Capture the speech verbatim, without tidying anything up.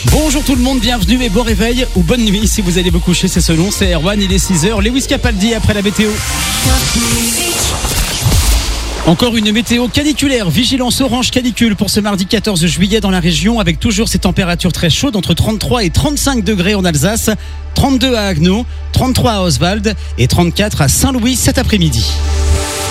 Bonjour tout le monde, bienvenue et bon réveil ou bonne nuit si vous allez vous coucher, c'est selon, c'est Erwan, il est six heures, Lewis Capaldi après la météo. Encore une météo caniculaire, vigilance orange canicule pour ce mardi quatorze juillet dans la région avec toujours ces températures très chaudes entre trente-trois et trente-cinq degrés en Alsace, trente-deux à Haguenau, trente-trois à Oswald et trente-quatre à Saint-Louis cet après-midi.